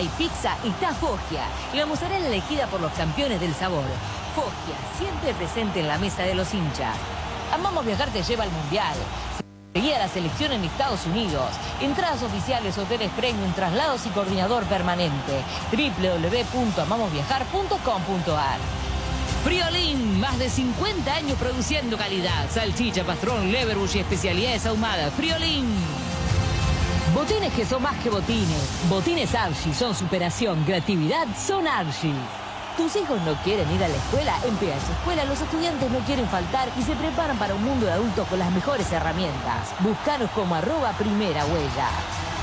y pizza está Foggia, la mozzarella elegida por los campeones del sabor. Foggia, siempre presente en la mesa de los hinchas. Amamos Viajar te lleva al Mundial. Seguí a la selección en Estados Unidos. Entradas oficiales, hoteles premium, traslados y coordinador permanente. www.amamosviajar.com.ar. Friolín, más de 50 años produciendo calidad. Salchicha, pastrón, leverbush y especialidades ahumadas. Friolín. Botines que son más que botines. Botines Archie son superación, creatividad, son Archie. ¿Tus hijos no quieren ir a la escuela? En PS Escuela los estudiantes no quieren faltar y se preparan para un mundo de adultos con las mejores herramientas. Búscanos como @primerahuella.